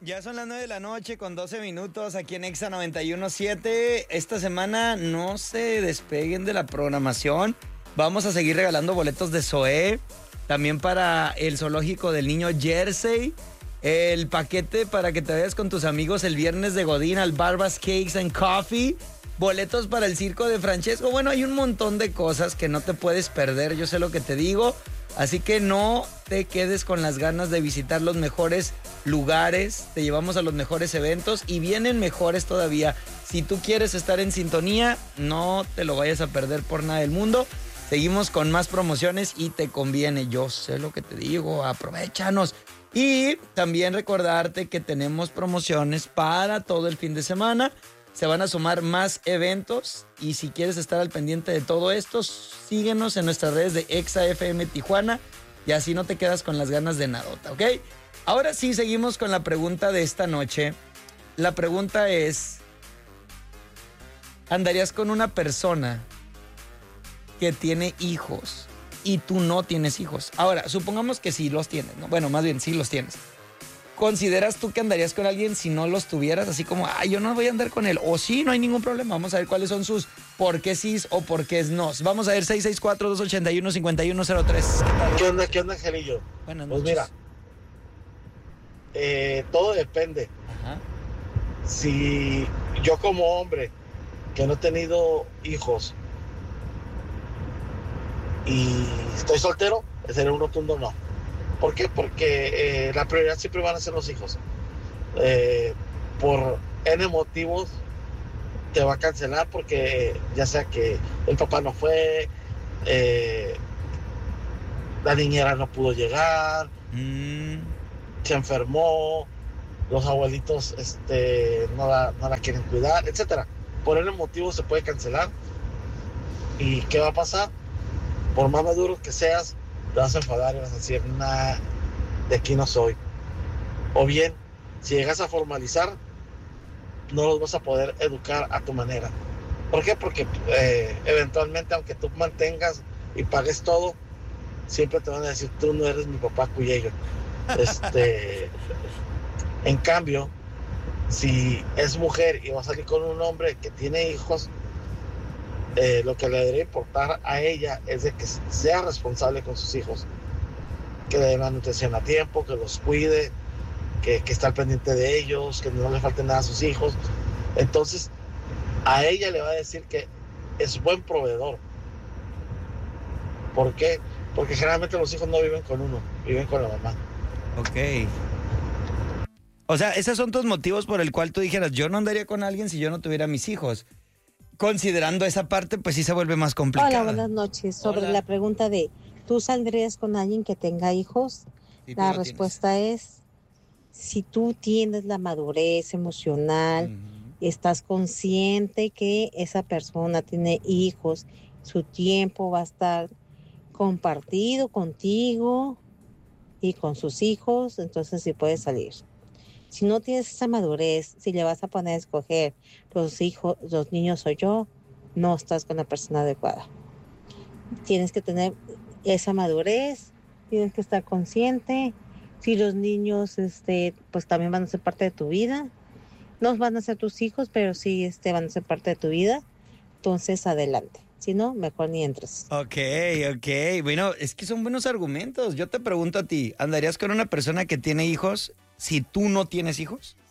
Ya son las 9 de la noche con 12 minutos aquí en Exa 91.7. Esta semana no se despeguen de la programación. Vamos a seguir regalando boletos de Zoé. También para el zoológico del niño Jersey. El paquete para que te vayas con tus amigos el viernes de Godín al Barbas Cakes and Coffee. Boletos para el circo de Francesco. Bueno, hay un montón de cosas que no te puedes perder. Yo sé lo que te digo. Así que no te quedes con las ganas de visitar los mejores lugares. Te llevamos a los mejores eventos y vienen mejores todavía. Si tú quieres estar en sintonía, no te lo vayas a perder por nada del mundo. Seguimos con más promociones y te conviene. Yo sé lo que te digo, aprovéchanos. Y también recordarte que tenemos promociones para todo el fin de semana. Se van a sumar más eventos y si quieres estar al pendiente de todo esto, síguenos en nuestras redes de Exa FM Tijuana y así no te quedas con las ganas de nadota, ¿ok? Ahora sí, seguimos con la pregunta de esta noche. La pregunta es, ¿andarías con una persona que tiene hijos y tú no tienes hijos? Ahora, supongamos que sí los tienes, ¿no? Bueno, más bien sí los tienes. ¿Consideras tú que andarías con alguien si no los tuvieras? Así como, yo no voy a andar con él. O sí, no hay ningún problema. Vamos a ver cuáles son sus por qué sí o por qué no. Vamos a ver 664-281-5103. ¿Qué onda, Angelillo? Buenas Pues noches. mira, todo depende. Ajá. Si yo como hombre que no he tenido hijos y estoy soltero, sería un rotundo no. ¿Por qué? Porque la prioridad siempre van a ser los hijos. Por N motivos te va a cancelar porque ya sea que el papá no fue, la niñera no pudo llegar, se enfermó, los abuelitos no la quieren cuidar, etcétera. Por N motivos se puede cancelar. ¿Y qué va a pasar? Por más maduro que seas, te vas a enfadar y vas a decir, nada, de aquí no soy. O bien, si llegas a formalizar, no los vas a poder educar a tu manera. ¿Por qué? Porque eventualmente, aunque tú mantengas y pagues todo, siempre te van a decir, tú no eres mi papá cuyello. En cambio, si es mujer y va a salir con un hombre que tiene hijos, lo que le debería importar a ella es de que sea responsable con sus hijos, que le dé manutención a tiempo, que los cuide, que esté al pendiente de ellos, que no le falte nada a sus hijos. Entonces, a ella le va a decir que es buen proveedor. ¿Por qué? Porque generalmente los hijos no viven con uno, viven con la mamá. Ok. O sea, esos son tus motivos por el cual tú dijeras, yo no andaría con alguien si yo no tuviera mis hijos. Considerando esa parte, pues sí se vuelve más complicado. Hola, buenas noches. Sobre la pregunta de, ¿tú saldrías con alguien que tenga hijos? Si tú La no respuesta es, si tú tienes la madurez emocional, estás consciente que esa persona tiene hijos, su tiempo va a estar compartido contigo y con sus hijos, entonces sí puedes salir. Si no tienes esa madurez, si le vas a poner a escoger los hijos, los niños o yo, no estás con la persona adecuada. Tienes que tener esa madurez, tienes que estar consciente. Si los niños, pues también van a ser parte de tu vida. No van a ser tus hijos, pero sí, van a ser parte de tu vida. Entonces, adelante. Si no, mejor ni entres. Ok. Bueno, es que son buenos argumentos. Yo te pregunto a ti, ¿andarías con una persona que tiene hijos si tú no tienes hijos?